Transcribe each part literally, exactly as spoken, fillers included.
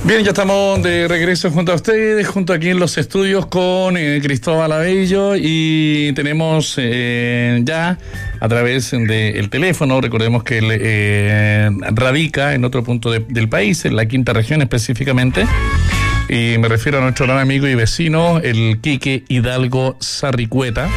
Bien, ya estamos de regreso junto a ustedes, junto aquí en los estudios con eh, Cristóbal Abello, y tenemos eh, ya a través del teléfono, recordemos que él eh, radica en otro punto de, del país, en la quinta región específicamente, y me refiero a nuestro gran amigo y vecino, el Quique Hidalgo Sarricueta.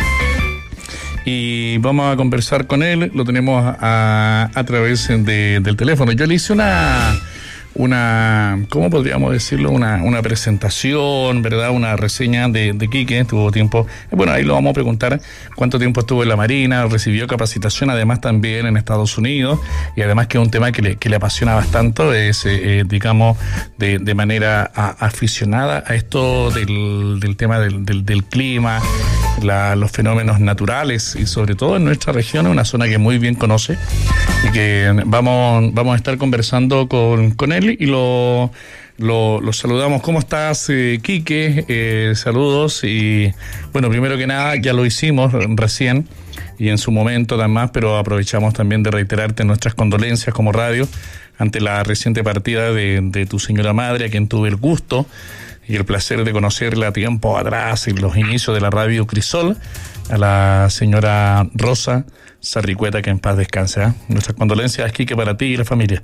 Y vamos a conversar con él, lo tenemos a, a través de, del teléfono. Yo le hice una... una, ¿cómo podríamos decirlo? Una, una presentación, ¿verdad? Una reseña de, de Quique. Tuvo tiempo, bueno, ahí lo vamos a preguntar cuánto tiempo estuvo en la Marina, recibió capacitación además también en Estados Unidos, y además que es un tema que le, que le apasiona bastante, es, eh, digamos, de, de manera a, aficionada a esto del, del tema del, del, del clima, la, los fenómenos naturales, y sobre todo en nuestra región, es una zona que muy bien conoce, y que vamos, vamos a estar conversando con, con él. Y lo, lo, lo saludamos. ¿Cómo estás, eh, Quique? Eh, saludos. Y bueno, primero que nada, ya lo hicimos recién y en su momento además, pero aprovechamos también de reiterarte nuestras condolencias como radio ante la reciente partida de, de tu señora madre, a quien tuve el gusto y el placer de conocerla tiempo atrás, en los inicios de la radio Crisol, a la señora Rosa Sarricueta, que en paz descanse, ¿eh? Nuestras condolencias, Quique, para ti y la familia.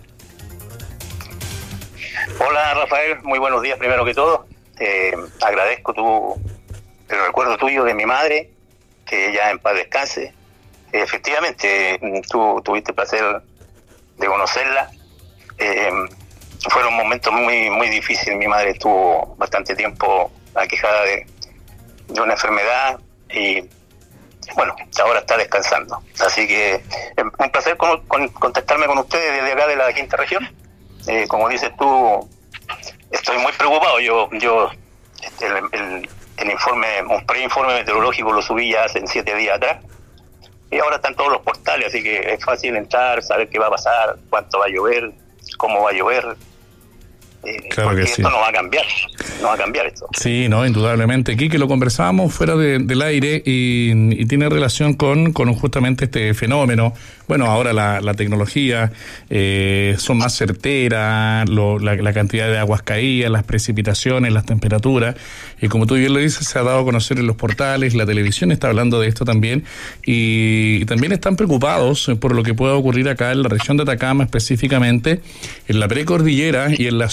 Hola, Rafael, muy buenos días primero que todo. Eh, agradezco tu, el recuerdo tuyo de mi madre, que ya en paz descanse. Eh, efectivamente, tú tuviste el placer de conocerla. Eh, fueron momentos muy muy difíciles. Mi madre estuvo bastante tiempo aquejada de, de una enfermedad y bueno, ahora está descansando. Así que eh, un placer con, con, contactarme con ustedes desde acá de la quinta región. Eh, como dices tú, estoy muy preocupado. Yo, yo este, el, el, el informe, un preinforme meteorológico lo subí ya hace siete días atrás, y ahora están todos los portales, así que es fácil entrar, saber qué va a pasar, cuánto va a llover, cómo va a llover. Eh, claro porque que sí. Esto no va a cambiar, no va a cambiar esto. Sí, no, indudablemente. Aquí que lo conversábamos fuera de, del aire y, y tiene relación con, con justamente este fenómeno. Bueno, ahora la, la tecnología eh, son más certeras, lo, la, la cantidad de aguas caídas, las precipitaciones, las temperaturas, y como tú bien lo dices, se ha dado a conocer en los portales, la televisión está hablando de esto también, y, y también están preocupados por lo que pueda ocurrir acá en la región de Atacama, específicamente en la precordillera y en la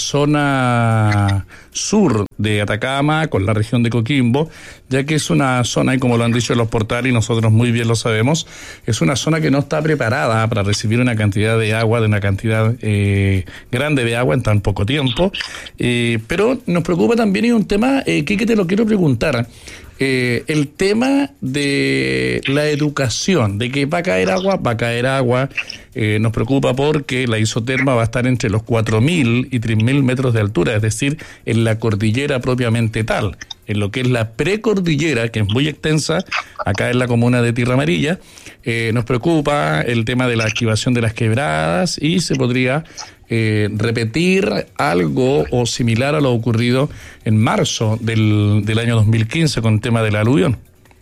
zona sur de Atacama con la región de Coquimbo, ya que es una zona, y como lo han dicho en los portales y nosotros muy bien lo sabemos, es una zona que no está preparada para recibir una cantidad de agua, de una cantidad eh, grande de agua en tan poco tiempo, eh, pero nos preocupa también, y un tema eh, que te lo quiero preguntar, eh, el tema de la educación, de que va a caer agua, va a caer agua, eh, nos preocupa porque la isoterma va a estar entre los cuatro mil y tres mil metros de altura, es decir, en la cordillera propiamente tal, en lo que es la precordillera, que es muy extensa, acá en la comuna de Tierra Amarilla. Eh, nos preocupa el tema de la activación de las quebradas, y se podría eh, repetir algo o similar a lo ocurrido en marzo del, del año dos mil quince con el tema del aluvión.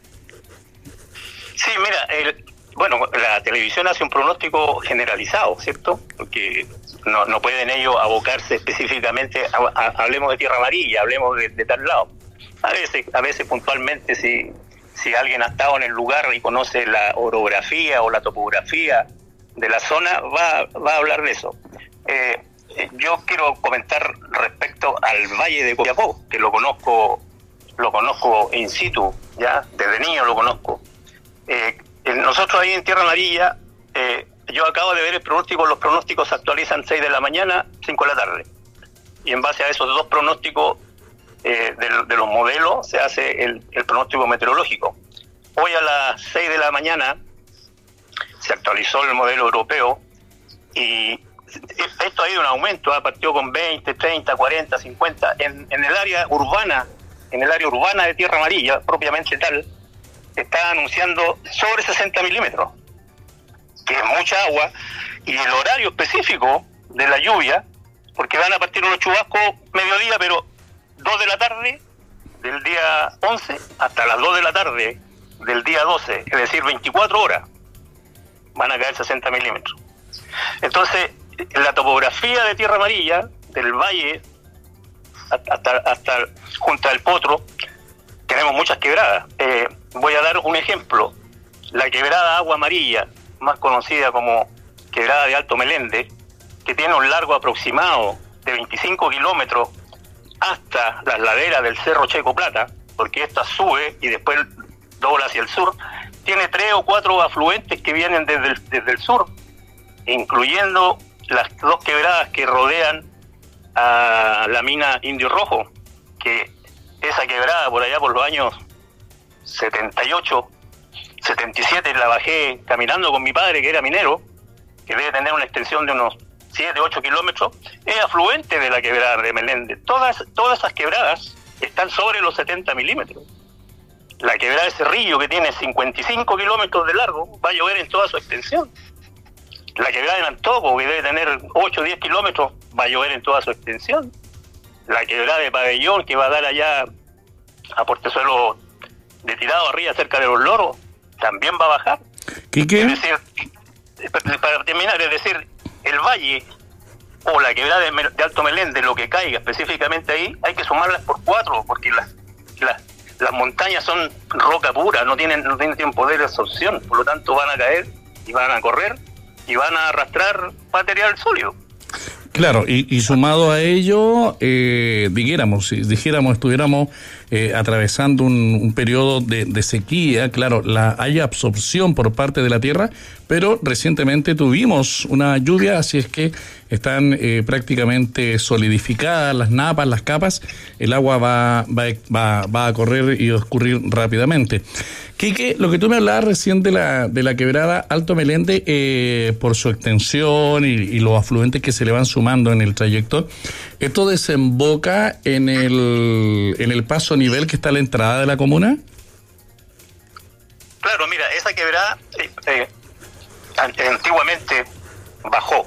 Sí, mira, el, bueno, la televisión hace un pronóstico generalizado, ¿cierto? Porque no, no pueden ellos abocarse específicamente, a, a, hablemos de Tierra Amarilla, hablemos de, de tal lado. A veces, a veces puntualmente, si, si alguien ha estado en el lugar y conoce la orografía o la topografía de la zona, va, va a hablar de eso. Eh, yo quiero comentar respecto al Valle de Copiapó, que lo conozco, lo conozco in situ, ya desde niño lo conozco. Eh, nosotros ahí en Tierra Amarilla, eh, yo acabo de ver el pronóstico, los pronósticos se actualizan seis de la mañana, cinco de la tarde, y en base a esos dos pronósticos Eh, de, de los modelos se hace el, el pronóstico meteorológico. Hoy a las seis de la mañana se actualizó el modelo europeo, y esto ha ido en aumento, ha partido con veinte, treinta, cuarenta, cincuenta en, en el área urbana, en el área urbana de Tierra Amarilla propiamente tal, está anunciando sobre sesenta milímetros, que es mucha agua, y el horario específico de la lluvia, porque van a partir unos chubascos mediodía, pero dos de la tarde del día once hasta las dos de la tarde del día doce, es decir, veinticuatro horas, van a caer sesenta milímetros. Entonces, la topografía de Tierra Amarilla, del valle hasta, hasta junto al Potro, tenemos muchas quebradas. Eh, voy a dar un ejemplo. La quebrada Agua Amarilla, más conocida como quebrada de Alto Melende, que tiene un largo aproximado de veinticinco kilómetros hasta las laderas del Cerro Checo Plata, porque esta sube y después dobla hacia el sur, tiene tres o cuatro afluentes que vienen desde el, desde el sur, incluyendo las dos quebradas que rodean a la mina Indio Rojo, que esa quebrada por allá por los años setenta y ocho, setenta y siete la bajé caminando con mi padre, que era minero, que debe tener una extensión de unos siete, ocho kilómetros, es afluente de la quebrada de Melende. Todas, todas esas quebradas están sobre los setenta milímetros. La quebrada de Cerrillo, que tiene cincuenta y cinco kilómetros de largo, va a llover en toda su extensión. La quebrada de Nantoco, que debe tener ocho o diez kilómetros, va a llover en toda su extensión. La quebrada de Pabellón, que va a dar allá a Portezuelo de Tirado arriba, cerca de los Loros, también va a bajar. ¿Qué qué? Es decir, para terminar, es decir, el valle o la quebrada de, de Alto Melende, lo que caiga específicamente ahí, hay que sumarlas por cuatro, porque las, las, las montañas son roca pura, no tienen, no tienen poder de absorción, por lo tanto van a caer y van a correr y van a arrastrar material sólido. Claro, y, y sumado a ello, eh, dijéramos, si dijéramos, estuviéramos eh, atravesando un, un periodo de, de sequía, claro, la hay absorción por parte de la tierra, pero recientemente tuvimos una lluvia, así es que están eh, prácticamente solidificadas las napas, las capas, el agua va, va, va, va a correr y a escurrir rápidamente. Quique, lo que tú me hablabas recién de la, de la quebrada Alto Melende, eh, por su extensión y, y los afluentes que se le van sumando en el trayecto, ¿esto desemboca en el, en el paso a nivel que está a la entrada de la comuna? Claro, mira, esa quebrada eh, eh, antiguamente bajó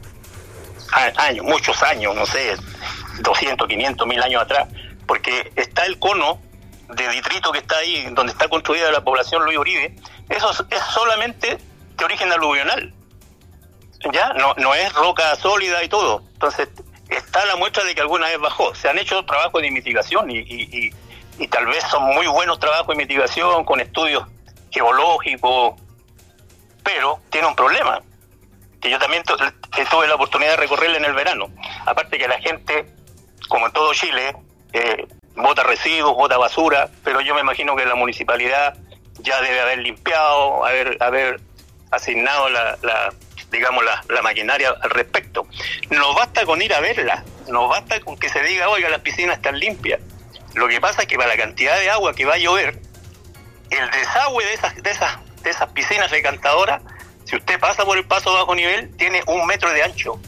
a, años, muchos años, no sé, doscientos, quinientos, mil años atrás, porque está el cono de detrito que está ahí, donde está construida la población Luis Uribe. Eso es, es solamente de origen aluvional, ya no no es roca sólida y todo. Entonces está la muestra de que alguna vez bajó. Se han hecho trabajos de mitigación y, y, y, y tal vez son muy buenos trabajos de mitigación con estudios geológicos, pero tiene un problema que yo también tu, que tuve la oportunidad de recorrerle en el verano. Aparte que la gente, como en todo Chile, eh, bota residuos, bota basura, pero yo me imagino que la municipalidad ya debe haber limpiado, haber haber asignado la, la digamos la, la maquinaria al respecto. No basta con ir a verla, no basta con que se diga, oiga, las piscinas están limpias. Lo que pasa es que para la cantidad de agua que va a llover, el desagüe de esas de esas de esas piscinas recantadoras, si usted pasa por el paso bajo nivel, tiene un metro de ancho,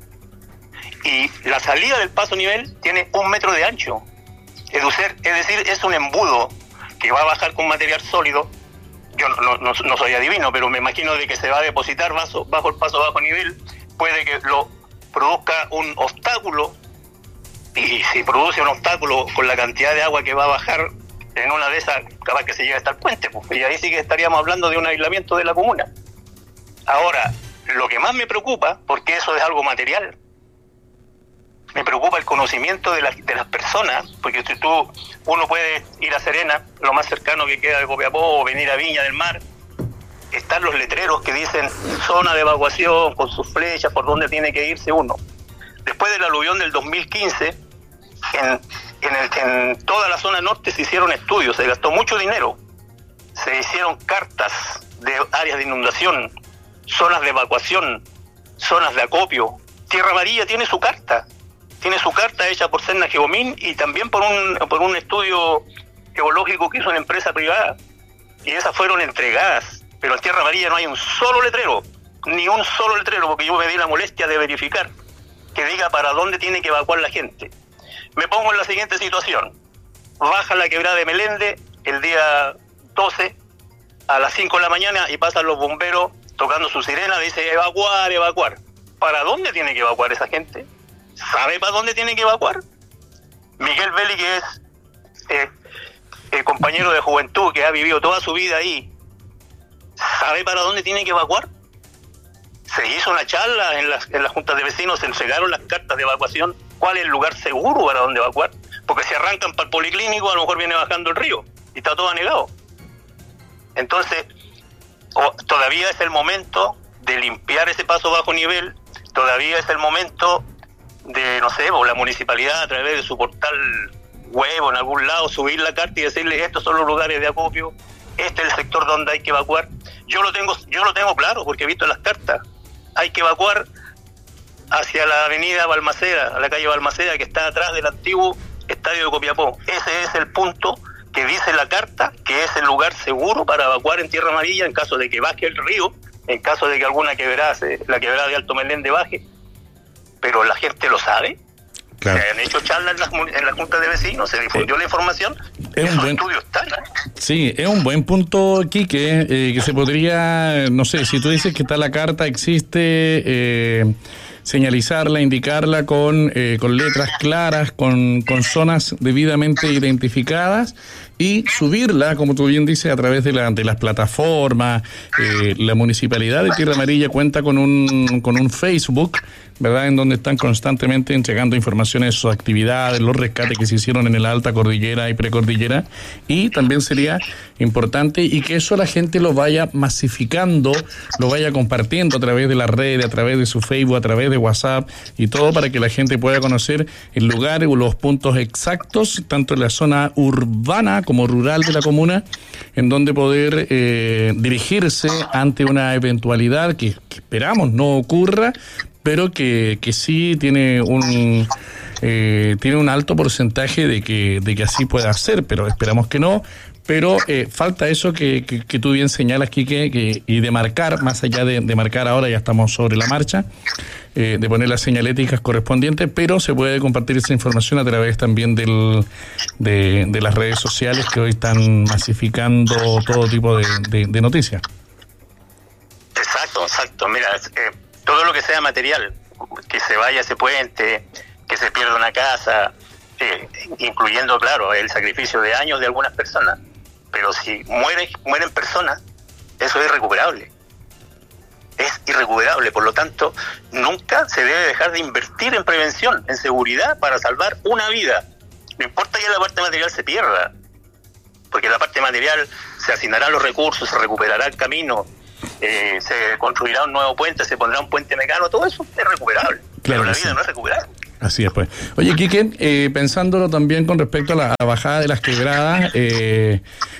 y la salida del paso nivel tiene un metro de ancho. Es decir, es un embudo que va a bajar con material sólido. Yo no, no, no soy adivino, pero me imagino de que se va a depositar bajo, bajo el paso bajo nivel. Puede que lo produzca un obstáculo, y si produce un obstáculo con la cantidad de agua que va a bajar, en una de esas capaz que se llegue hasta el puente, pues, y ahí sí que estaríamos hablando de un aislamiento de la comuna. Ahora, lo que más me preocupa, porque eso es algo material, me preocupa el conocimiento de las de las personas, porque si tú, uno puede ir a Serena, lo más cercano que queda de Copiapó, o venir a Viña del Mar, están los letreros que dicen zona de evacuación, con sus flechas, por dónde tiene que irse uno. Después del aluvión del dos mil quince, en, en, el, en toda la zona norte se hicieron estudios, se gastó mucho dinero, se hicieron cartas de áreas de inundación, zonas de evacuación, zonas de acopio. Tierra Amarilla tiene su carta, tiene su carta hecha por Serna Geomín y también por un por un estudio geológico que hizo una empresa privada, y esas fueron entregadas, pero en Tierra Amarilla no hay un solo letrero, ni un solo letrero, porque yo me di la molestia de verificar que diga para dónde tiene que evacuar la gente. Me pongo en la siguiente situación: baja la quebrada de Melende el día doce a las cinco de la mañana y pasan los bomberos tocando su sirena, dice evacuar, evacuar. ¿Para dónde tiene que evacuar esa gente? ¿Sabe para dónde tiene que evacuar? Miguel Belli, que es eh, el compañero de juventud que ha vivido toda su vida ahí, ¿sabe para dónde tiene que evacuar? Se hizo una charla en las, en las juntas de vecinos, se entregaron las cartas de evacuación cuál es el lugar seguro para donde evacuar, porque si arrancan para el policlínico a lo mejor viene bajando el río y está todo anegado. Entonces, o, todavía es el momento de limpiar ese paso bajo nivel, todavía es el momento de, no sé, o la municipalidad a través de su portal web o en algún lado subir la carta y decirle estos son los lugares de acopio, este es el sector donde hay que evacuar. Yo lo tengo, yo lo tengo claro porque he visto las cartas. Hay que evacuar hacia la avenida Balmaceda, a la calle Balmaceda, que está atrás del antiguo estadio de Copiapó. Ese es el punto que dice la carta, que es el lugar seguro para evacuar en Tierra Amarilla en caso de que baje el río, en caso de que alguna quebrada, la quebrada de Alto Melende baje. Pero la gente lo sabe. Claro. Se han hecho charlas en la, en la Junta de Vecinos, se difundió eh, la información, es esos buen, estudios están, ¿eh? Sí, es un buen punto, Quique, eh, que se podría, no sé, si tú dices que está la carta, existe, eh, señalizarla, indicarla con eh, con letras claras, con, con zonas debidamente identificadas y subirla, como tú bien dices, a través de, la, de las plataformas. Eh, la Municipalidad de Tierra Amarilla cuenta con un con un Facebook, ¿verdad?, en donde están constantemente entregando informaciones de sus actividades, los rescates que se hicieron en la alta cordillera y precordillera, y también sería importante y que eso la gente lo vaya masificando, lo vaya compartiendo a través de las redes, a través de su Facebook, a través de WhatsApp y todo, para que la gente pueda conocer el lugar o los puntos exactos, tanto en la zona urbana como rural de la comuna, en donde poder eh, dirigirse ante una eventualidad que, que esperamos no ocurra, pero que, que sí tiene un eh, tiene un alto porcentaje de que de que así pueda ser, pero esperamos que no. Pero eh, falta eso que, que, que tú bien señalas, Quique, que, y de marcar, más allá de, de marcar ahora, ya estamos sobre la marcha, eh, de poner las señaléticas correspondientes, pero se puede compartir esa información a través también del, de, de las redes sociales que hoy están masificando todo tipo de, de, de noticias. Exacto, exacto. Mira, eh, todo lo que sea material, que se vaya ese puente, que se pierda una casa, eh, incluyendo, claro, el sacrificio de años de algunas personas, pero si mueren, mueren personas, eso es irrecuperable. Es irrecuperable, por lo tanto, nunca se debe dejar de invertir en prevención, en seguridad, para salvar una vida. No importa que la parte material se pierda, porque la parte material se asignarán los recursos, se recuperará el camino, eh, se construirá un nuevo puente, se pondrá un puente mecano, todo eso es recuperable, claro, pero la vida sí no es recuperable. Así es, pues. Oye, Quique, eh, pensándolo también con respecto a la, a la bajada de las quebradas, eh,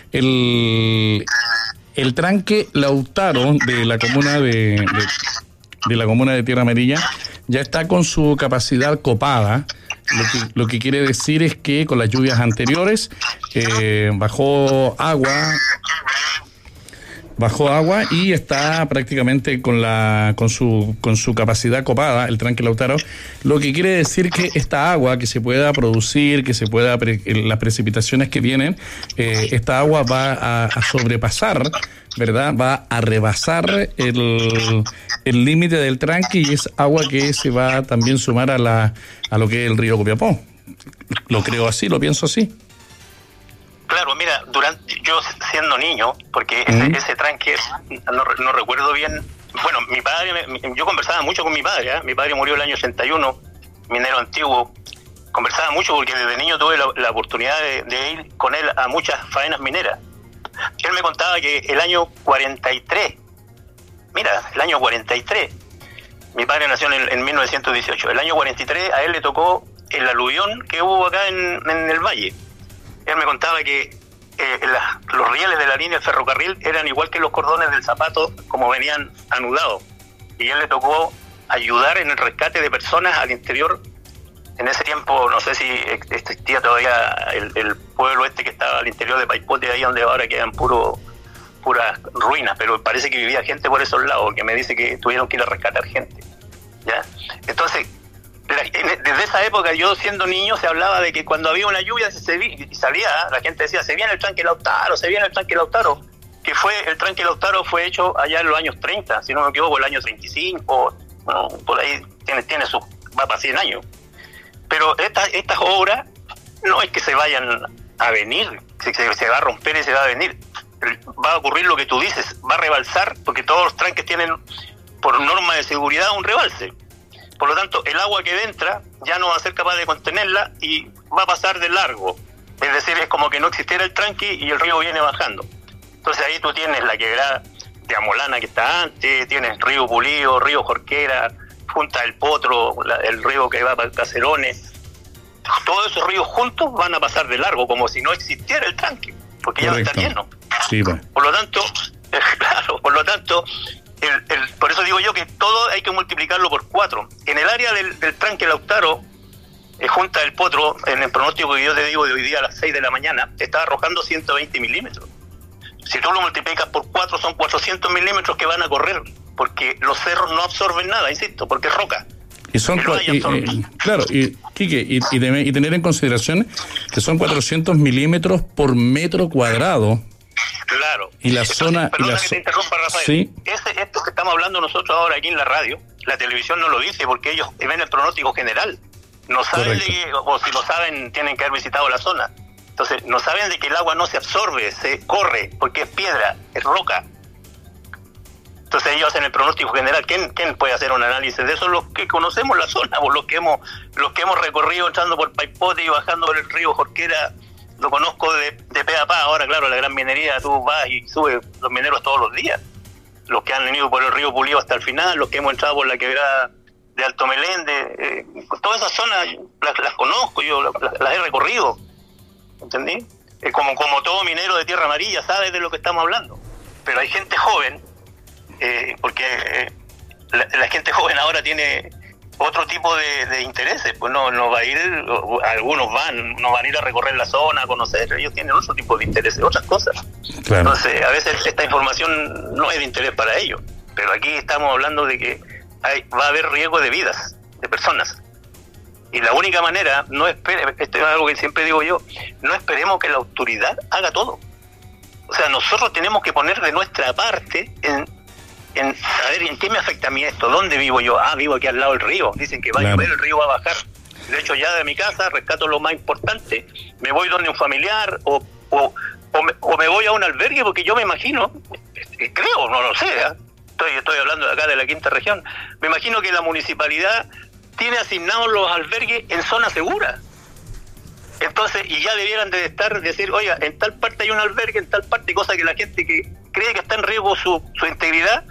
el, el tranque Lautaro de la comuna de, de, de la comuna de Tierra Amarilla ya está con su capacidad copada. Lo que, lo que quiere decir es que con las lluvias anteriores eh, bajó agua. Bajó agua y está prácticamente con la con su con su capacidad copada, el tranque Lautaro, lo que quiere decir que esta agua que se pueda producir, que se pueda, pre, las precipitaciones que vienen, eh, esta agua va a, a sobrepasar, ¿verdad? Va a rebasar el el límite del tranque y es agua que se va a también sumar a la a lo que es el río Copiapó. Lo creo así, lo pienso así. Claro, mira, durante yo siendo niño, porque ese, ¿Mm? ese tranque, no, no recuerdo bien, bueno, mi padre, mi, yo conversaba mucho con mi padre, ¿eh? Mi padre murió el año ochenta y uno, minero antiguo, conversaba mucho porque desde niño tuve la, la oportunidad de, de ir con él a muchas faenas mineras. Él me contaba que el año cuarenta y tres, mira, el año cuarenta y tres, mi padre nació en, en mil novecientos dieciocho, el año cuarenta y tres a él le tocó el aluvión que hubo acá en, en el valle. Él me contaba que eh, la, los rieles de la línea del ferrocarril eran igual que los cordones del zapato, como venían anudados. Y él le tocó ayudar en el rescate de personas al interior. En ese tiempo, no sé si existía todavía el, el pueblo este que estaba al interior de Paipote, ahí donde ahora quedan puro, puras ruinas, pero parece que vivía gente por esos lados, que me dice que tuvieron que ir a rescatar gente. ¿Ya? Entonces, desde esa época, yo siendo niño, se hablaba de que cuando había una lluvia se, se salía, la gente decía, se viene el tranque Lautaro, se viene el tranque Lautaro, que fue, el tranque Lautaro fue hecho allá en los años treinta, si no me equivoco, el año treinta y cinco, bueno, por ahí tiene, tiene su, va para cien años. Pero esta, estas obras no es que se vayan a venir, se, se, se va a romper y se va a venir, va a ocurrir lo que tú dices, va a rebalsar, porque todos los tranques tienen, por norma de seguridad, un rebalse. por lo tanto, el agua que entra ya no va a ser capaz de contenerla y va a pasar de largo. Es decir, es como que no existiera el tranqui y el río viene bajando. Entonces ahí tú tienes la quebrada de Amolana que está antes, tienes río Pulido, río Jorquera, Junta del Potro, la, el río que va para Caserones. Todos esos ríos juntos van a pasar de largo, como si no existiera el tranqui, porque Correcto. ya no está lleno. Sí, bueno. Por lo tanto, eh, claro, por lo tanto, el, el, por eso digo yo que todo hay que multiplicarlo por cuatro. En el área del, del tranque Lautaro, eh, Junta del Potro, en el pronóstico que yo te digo de hoy día a las seis de la mañana, está arrojando ciento veinte milímetros. Si tú lo multiplicas por cuatro, son cuatrocientos milímetros que van a correr, porque los cerros no absorben nada, insisto, porque es roca. Y son, no y, y, claro, y, Quique, y, y, de, y tener en consideración que son cuatrocientos milímetros por metro cuadrado. Claro. Y la Entonces, zona... perdona y la que so- te interrumpa, Rafael. Sí. Ese, esto que estamos hablando nosotros ahora aquí en la radio, la televisión no lo dice porque ellos ven el pronóstico general. No saben de que, o si lo saben, tienen que haber visitado la zona. Entonces, no saben de que el agua no se absorbe, se corre, porque es piedra, es roca. Entonces ellos hacen el pronóstico general. ¿Quién, quién puede hacer un análisis de eso? Los que conocemos la zona, por los que hemos los que hemos recorrido entrando por Paipote y bajando por el río Jorquera, lo conozco de, de pe a pa. Ahora, claro, la gran minería, tú vas y subes los mineros todos los días. Los que han venido por el río Pulido hasta el final, los que hemos entrado por la quebrada de Alto Melende, eh, todas esas zonas las, las conozco, yo las, las he recorrido. ¿Entendí? Es como, como todo minero de tierra amarilla sabe de lo que estamos hablando. Pero hay gente joven, eh, porque eh, la, la gente joven ahora tiene otro tipo de, de intereses, pues no, no va a ir, algunos van, no van a ir a recorrer la zona, a conocer, ellos tienen otro tipo de intereses, otras cosas. Claro. Entonces, a veces esta información no es de interés para ellos, pero aquí estamos hablando de que hay, va a haber riesgo de vidas, de personas. Y la única manera, no espere, esto es algo que siempre digo yo, no esperemos que la autoridad haga todo. O sea, nosotros tenemos que poner de nuestra parte en, en saber en qué me afecta a mí esto, dónde vivo yo. Ah, vivo aquí al lado del río, dicen que va a llover, el río va a bajar. De hecho, ya de mi casa rescato lo más importante, me voy donde un familiar o, o, o, me, o me voy a un albergue, porque yo me imagino, creo, no lo sé, ¿eh? estoy, estoy hablando de acá de la quinta región, me imagino que la municipalidad tiene asignados los albergues en zona segura. Entonces, y ya debieran de estar, decir, oiga, en tal parte hay un albergue, en tal parte, cosa que la gente que cree que está en riesgo su, su integridad,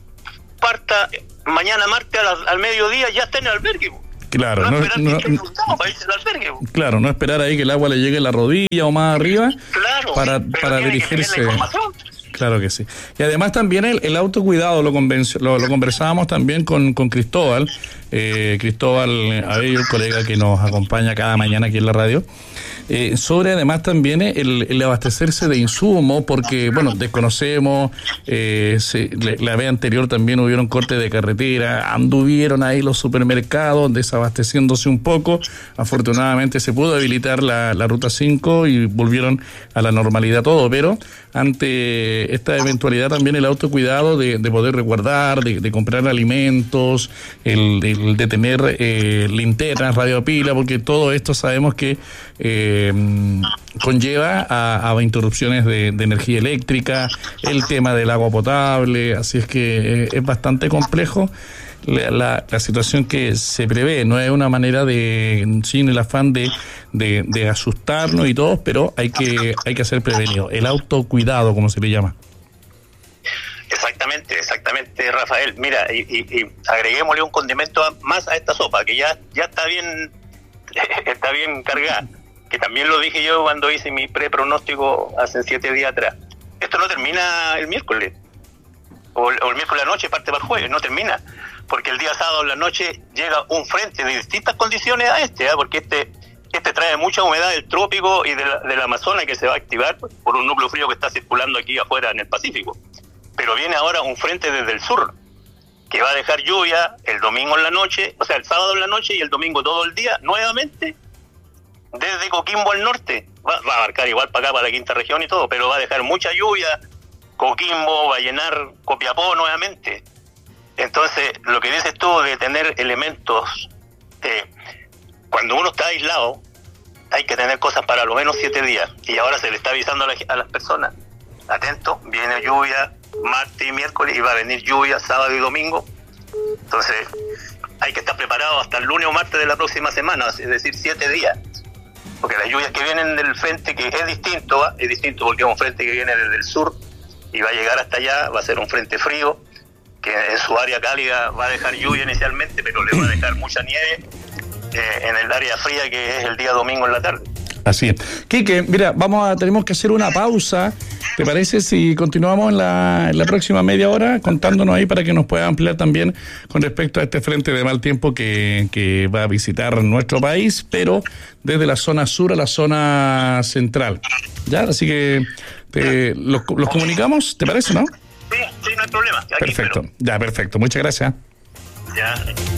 parta mañana martes al, al mediodía, ya está en el albergue. Claro, no, no, esperar no, que esté asustado para irse al albergue. Claro, no esperar ahí que el agua le llegue a la rodilla o más arriba Claro, para, pero para tiene dirigirse. que tener la información. Claro que sí. Y además también el, el autocuidado, lo, convencio, lo, lo conversábamos también con, con Cristóbal, eh, Cristóbal Abello, el colega que nos acompaña cada mañana aquí en la radio, eh, sobre además también el, el abastecerse de insumos, porque, bueno, desconocemos, eh, se, la, la vez anterior también hubieron cortes de carretera, anduvieron ahí los supermercados desabasteciéndose un poco, afortunadamente se pudo habilitar la, la ruta cinco y volvieron a la normalidad todo, pero ante esta eventualidad también el autocuidado de, de poder resguardar, de, de comprar alimentos, el, el de tener eh, linternas, radiopila, porque todo esto sabemos que eh, conlleva a, a interrupciones de, de energía eléctrica, el tema del agua potable, así es que eh, es bastante complejo la, la, la situación que se prevé. No es una manera de, sin el afán de, de, de asustarnos y todo, pero hay que, hay que ser prevenido. El autocuidado, como se le llama. Exactamente, exactamente, Rafael. Mira, y, y, y agreguémosle un condimento a, más a esta sopa, que ya, ya está bien, está bien cargada, que también lo dije yo cuando hice mi pre-pronóstico hace siete días atrás. Esto no termina el miércoles, o el, o el miércoles a la noche parte para el jueves, no termina, porque el día sábado en la noche llega un frente de distintas condiciones a este, ¿eh? porque este este trae mucha humedad del trópico y de la, del Amazonas, que se va a activar por un núcleo frío que está circulando aquí afuera en el Pacífico. Pero viene ahora un frente desde el sur, que va a dejar lluvia el domingo en la noche, o sea, el sábado en la noche y el domingo todo el día, nuevamente, desde Coquimbo al norte. Va, va a abarcar igual para acá, para la quinta región y todo, pero va a dejar mucha lluvia. Coquimbo va a llenar Copiapó nuevamente. Entonces, lo que dices tú de tener elementos, eh, cuando uno está aislado, hay que tener cosas para lo menos siete días. Y ahora se le está avisando a, la, a las personas, atento, viene lluvia martes y miércoles, y va a venir lluvia sábado y domingo. Entonces hay que estar preparado hasta el lunes o martes de la próxima semana, es decir, siete días. Porque las lluvias que vienen del frente, que es distinto, ¿va? es distinto porque es un frente que viene desde el sur y va a llegar hasta allá, va a ser un frente frío, que en su área cálida va a dejar lluvia inicialmente, pero le va a dejar mucha nieve eh, en el área fría, que es el día domingo en la tarde. Así es. Quique, mira, vamos a, tenemos que hacer una pausa. ¿Te parece si continuamos en la, en la próxima media hora contándonos ahí para que nos pueda ampliar también con respecto a este frente de mal tiempo que, que va a visitar nuestro país, pero desde la zona sur a la zona central? ¿Ya? Así que te, los, los comunicamos, ¿te parece, no? Sí, sí, no hay problema. Aquí perfecto, espero. Ya, perfecto. Muchas gracias. Ya.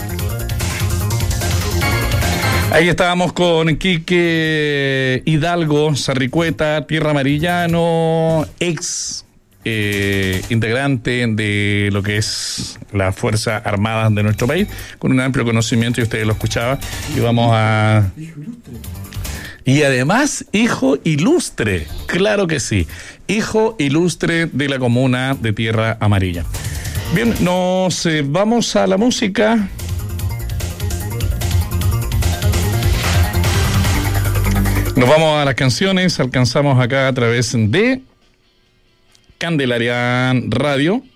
Ahí estábamos con Quique Hidalgo Sarricueta, Tierra Amarillano, ex eh, integrante de lo que es la Fuerza Armada de nuestro país, con un amplio conocimiento, y ustedes lo escuchaban, y vamos a... Y además, hijo ilustre, claro que sí, hijo ilustre de la comuna de Tierra Amarilla. Bien, nos eh, vamos a la música. Nos vamos a las canciones, alcanzamos acá a través de Candelaria Radio.